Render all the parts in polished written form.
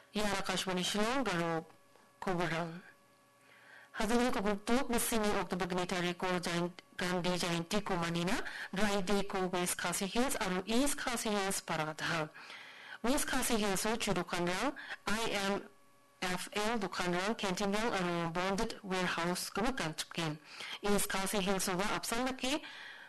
Yan Akashwani Shillong Garo Kobarang. Hazali ko gugtuk bisini ok bagnitari ko Gandhi Jayanti ko manina dry day ko West Khasi Hills aru East Khasi Hills paratha. West Khasi Hills o chudukanrang IMFL dukanrang cantinrang aru bonded warehouse kumukan chupkin. East Khasi Hills wa apsanaki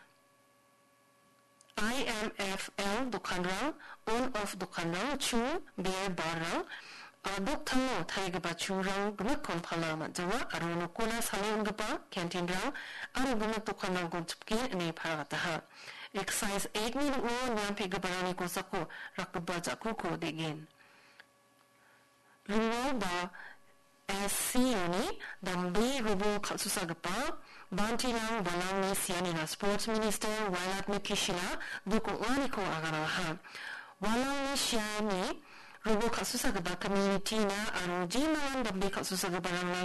IMFL dukanrang on-off dukanrang chu beer barrang Dok tango taiga ba churang gumakon pala jawa aru nukuna salon gaba canteen rang aru gumak tukanang gunchupki ne parataha. Exercise 8 ni o nyampe gabarani ko sako rakba jaku ko degin. Rumo ba SC ni dambi rubo katsusa gaba banti lang balang ni siya na sports minister Walat Mikishila duko wani ko agaraha. Walang ni siya ni Rubo kasusa gaba community na aru di mawan dambi kasusa gaba lang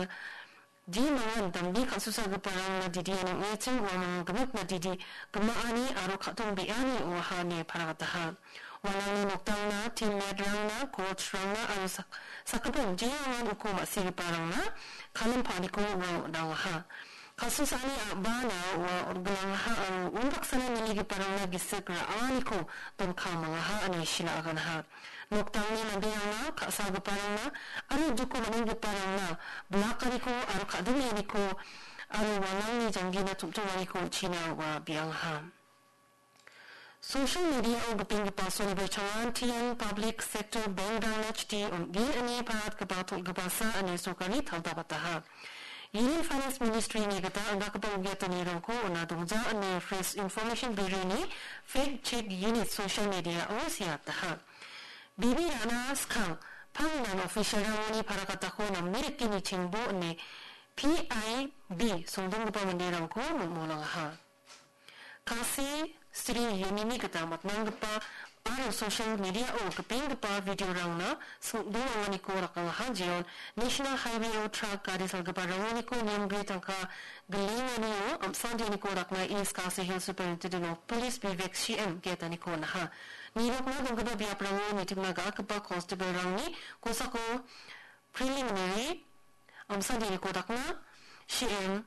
na didi na ngecing wa mga gamot na didi gamaani aru katong biani o hane parataha. Walang ni noktang na teammate lang na coach lang na aru sakapong di naman uko masiri parang na kalang paniko wa daw ha. Kasusa ni ba na wa orgalang ha aru undak sana niligi parang na gisik raani ko tongka mga ha ani sila akan ha. Noktang ni nabiyang na kasaga parang na aru duko maninggi parang na blakari ko aru kadumi ko aru walang ni janggi na tumtumani ko china wa biyang ha. Social media o guping paso ni bercangan tiang public sector bangdang HD on gin ani pahat kabatul gabasa ani sukani taldabataha. Union Finance Ministry ni kata ang kapag-ugyatan ni Rangko na dungja ani Fresh Information Bureau ni Fact Check Unit Social Media o siyataha. Bibi Rana Skang Pangan official ni para katako na Ameriki ni Chingbo ni PIB sundong pa mandirang ko mumulang ha. Kasi Sri Yunini katamat nang pa ano social media o kaping pa video rang na sundong ang ni ko rakang hajion National Highway o truck kadisal gaparang ni ko niyang gritang ka galingan niyo am sandi ni ko rak na East Khasi Hills Superintendent of Police Vivek CM kita ni ko na ha. Nilok na kung gabi aprango ni timnaga kapag constable rang ni kusa ko preliminary sandi ni ko rak na CM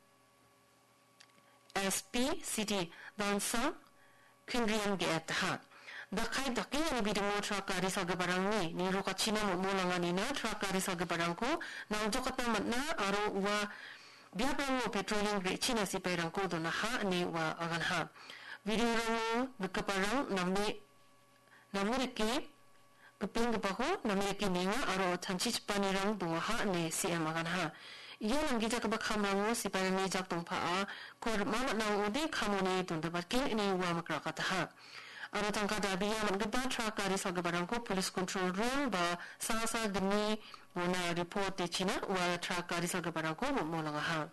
SP City dansa Kundrian get ha. Dakay daki ang bidang mo truck kari sa gabarang ni roka china mo lang ani na truck kari sa gabarang ko na ujokat naman na aro wa biapang mo petroleum grade china si perang ko do na ha ni wa agan ha. Video mo nagkaparang namuriki kaping pa ko namuriki ni nga aro tanchich panirang do ha ni CM agan ha. Iyan ang gija kabak hamrango si parang ni jak tong paa kor mamat na udi kamo ni dun dapat kin ini wa makrakata ha. Aro tangka dabiya magaba truck kari sa gabarang ko police control room ba sa gani muna report de china wa truck kari sa gabarang ko mo lang ha.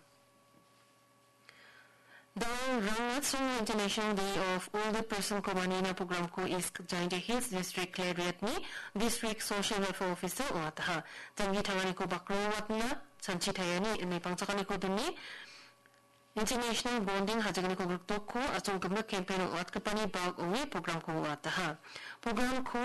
Daw Rangat Song International Day of Older Person ko manina program ko is Jaintia Hills District Cleriat ni District Social Welfare Officer o at ha. Tangi tangani ko bakruwat na sanchitayani may pangtsakani ko dun ni International Bonding hajagani ko gugtok ko atong gamag campaign o at kapani bag uwi program ko at ha. Program ko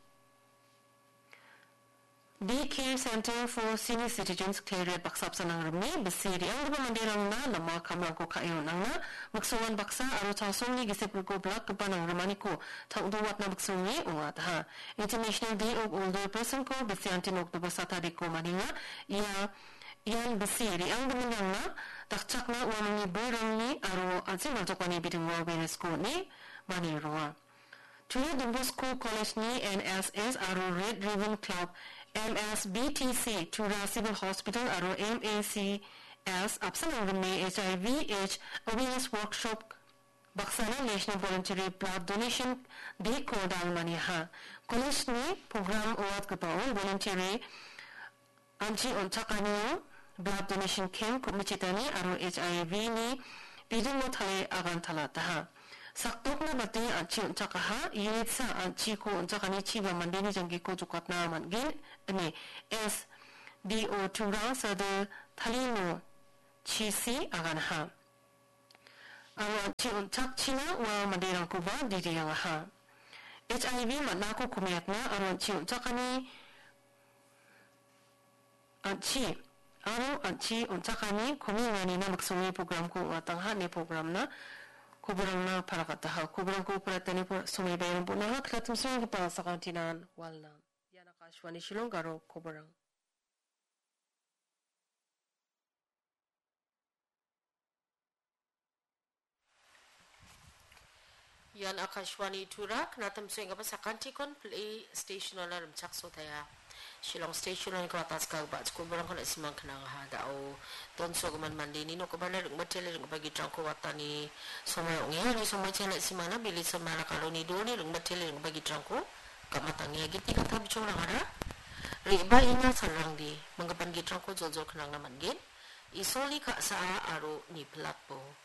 Daycare Center for Senior Citizens Cleriat baksap sa nang rami basiri ang mandirang na lama kamang ko kayo nang na magsuwan baksa aro tasong ni gisip ko blak kapan ang ramani ko tauduwat na magsungi o at ha. International Day of Older Person ko basi antinok do basata di ko maninga Iyan basiri ang gumanang na takchak na uwamang ni burang ni aro at sinaltok ni biting awareness ko ni Banirua. Tuloy Don Bosco College ni NSS aro Red Ribbon Club MSBTC Tura Civil Hospital aro MACS apsan ang rumi HIV/AIDS awareness workshop Baksana National Voluntary Blood Donation Day ko dahil maniha. College ni program uwat kapaon voluntary anji ontakaniyo blood donation camp kumitsitani aro HIV ni bidung mo thale agan thalata ha. Saktok na bati anchi onchaka ha unit sa anchi ko onchakani chiba mandini jangi ko jukat na mangin ani SDO tura sa de thalino chisi agan ha. Aro anchi onchak china wa mandirang ko ba didiyang ha. HIV manako kumiyat na aro anchi onchakani anci anci unta kami ngani na maksumi program ko watang ha ni program na kuburang na para kataha kuburang ko para tani po sumi bayan po na klatum sumi pa sa kantinan walna yana kashwani shilong garo kuburang. Yan Akashwani Turak natam so nga sa kantikon play station na ram chakso taya Shillong station na ko atas ka ba ko barang kana simang kana hada o don so man mandini no ko bana ring matele ring bagi trangko watani somo ngi ni somo chena simana bili samara kaloni do ni ring matele ring bagi trangko kamatang ya giti kata bicara hara riba ina sarang di manggapan gitrangko jojo kana naman gin isoli ka sa aro ni platpo